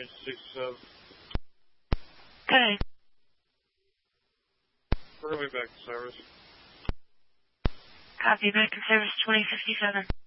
67. Okay. We're going to be back to service. Copy, back to service 2057.